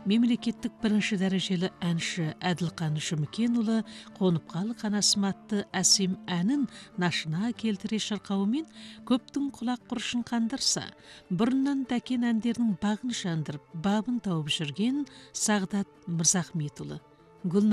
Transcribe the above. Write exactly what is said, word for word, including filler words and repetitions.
Мемлекеттік бірінші дәрежелі әнші Әділқан Жұмекенұлы Қонып-қалы қанасым атты әсем әнін нашына келтіре шырқауымен көптің құлақ құрышын қандырса, бұрыннан тәкен әндерінің бағын жандырып, бабын тауып жүрген Сағдат Мырзахметұлы.